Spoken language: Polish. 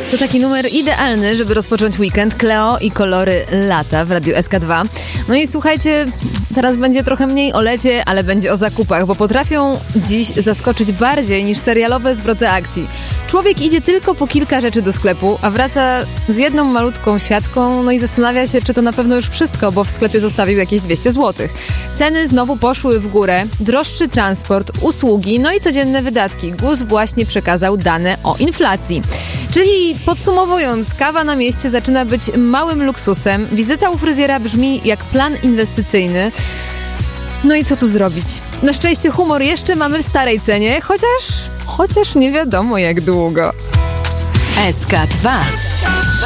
To taki numer idealny, żeby rozpocząć weekend. Cleo i Kolory lata w Radiu SK2. No i słuchajcie, teraz będzie trochę mniej o lecie, ale będzie o zakupach, bo potrafią dziś zaskoczyć bardziej niż serialowe zwroty akcji. Człowiek idzie tylko po kilka rzeczy do sklepu, a wraca z jedną malutką siatką, no i zastanawia się, czy to na pewno już wszystko, bo w sklepie zostawił jakieś 200 zł. Ceny znowu poszły w górę, droższy transport, usługi, no i codzienne wydatki. GUS właśnie przekazał dane o inflacji. Czyli podsumowując, kawa na mieście zaczyna być małym luksusem, wizyta u fryzjera brzmi jak plan inwestycyjny. No i co tu zrobić? Na szczęście humor jeszcze mamy w starej cenie, chociaż nie wiadomo jak długo. SK2